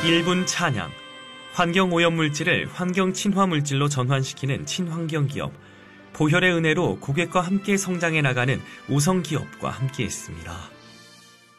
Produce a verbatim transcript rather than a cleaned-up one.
일 분 찬양, 환경오염물질을 환경친화물질로 전환시키는 친환경기업, 보혈의 은혜로 고객과 함께 성장해 나가는 우성기업과 함께했습니다.